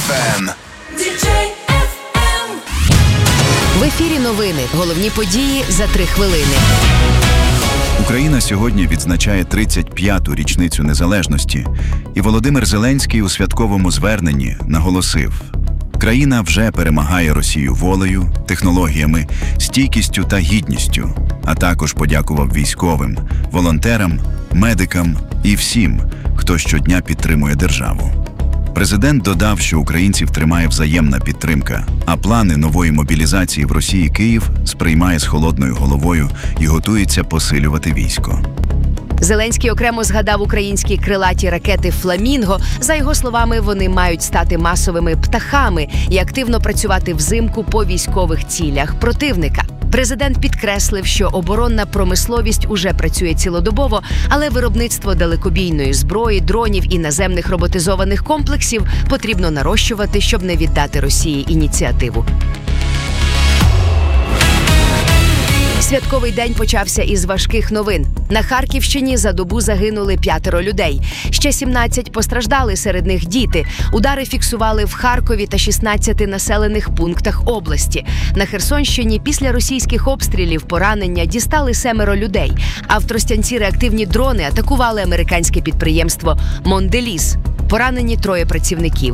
FM. В ефірі новини. Головні події за 3 хвилини. Україна сьогодні відзначає 35-ту річницю незалежності, і Володимир Зеленський у святковому зверненні наголосив: країна вже перемагає Росію волею, технологіями, стійкістю та гідністю, а також подякував військовим, волонтерам, медикам і всім, хто щодня підтримує державу. Президент додав, що українців тримає взаємна підтримка, а плани нової мобілізації в Росії Київ сприймає з холодною головою і готується посилювати військо. Зеленський окремо згадав українські крилаті ракети «Фламінго». За його словами, вони мають стати масовими птахами і активно працювати взимку по військових цілях противника. Президент підкреслив, що оборонна промисловість уже працює цілодобово, але виробництво далекобійної зброї, дронів і наземних роботизованих комплексів потрібно нарощувати, щоб не віддати Росії ініціативу. Святковий день почався із важких новин. На Харківщині за добу загинули 5 людей. Ще 17 постраждали, серед них діти. Удари фіксували в Харкові та 16 населених пунктах області. На Херсонщині після російських обстрілів поранення дістали 7 людей. А в Тростянці реактивні дрони атакували американське підприємство «Монделіз». Поранені 3 працівників.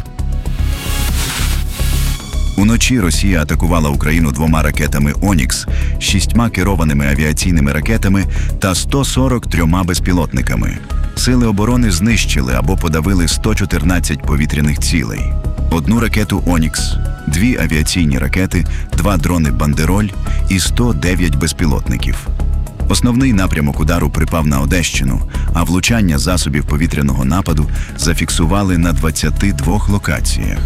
Уночі Росія атакувала Україну 2 ракетами «Онікс», 6 керованими авіаційними ракетами та 143 безпілотниками. Сили оборони знищили або подавили 114 повітряних цілей. 1 ракету «Онікс», 2 авіаційні ракети, 2 дрони «Бандероль» і 109 безпілотників. Основний напрямок удару припав на Одещину, а влучання засобів повітряного нападу зафіксували на 22 локаціях.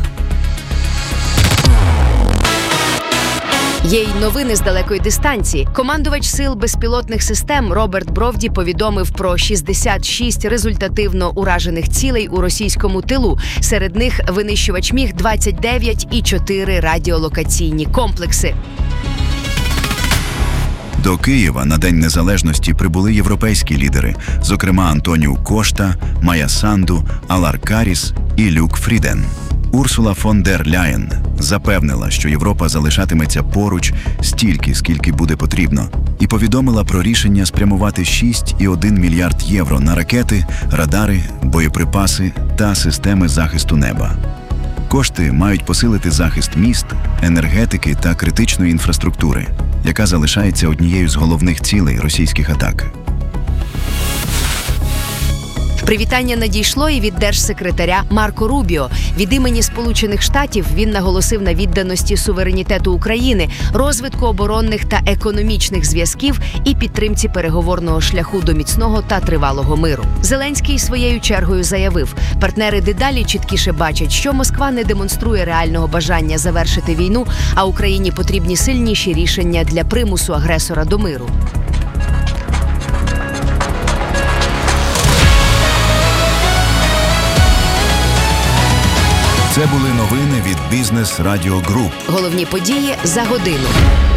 Є й новини з далекої дистанції. Командувач сил безпілотних систем Роберт Бровді повідомив про 66 результативно уражених цілей у російському тилу. Серед них винищувач Міг-29 і 4 радіолокаційні комплекси. До Києва на День Незалежності прибули європейські лідери, зокрема Антоніу Кошта, Майя Санду, Алар Каріс і Люк Фріден. Урсула фон дер Ляєн запевнила, що Європа залишатиметься поруч стільки, скільки буде потрібно, і повідомила про рішення спрямувати 6,1 мільярд євро на ракети, радари, боєприпаси та системи захисту неба. Кошти мають посилити захист міст, енергетики та критичної інфраструктури, яка залишається однією з головних цілей російських атак. Привітання надійшло і від держсекретаря Марко Рубіо. Від імені Сполучених Штатів він наголосив на відданості суверенітету України, розвитку оборонних та економічних зв'язків і підтримці переговорного шляху до міцного та тривалого миру. Зеленський своєю чергою заявив, партнери дедалі чіткіше бачать, що Москва не демонструє реального бажання завершити війну, а Україні потрібні сильніші рішення для примусу агресора до миру. Це були новини від Бізнес Радіо Груп. Головні події за годину.